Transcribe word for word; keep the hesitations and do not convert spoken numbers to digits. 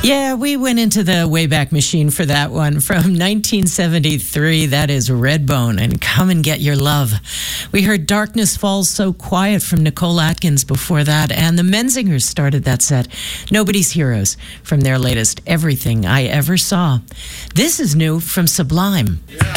Yeah, we went into the Wayback Machine for that one from nineteen seventy-three. That is Redbone and Come and Get Your Love. We heard Darkness Falls So Quiet from Nicole Atkins before that, and the Menzingers started that set. Nobody's Heroes from their latest Everything I Ever Saw. This is new from Sublime.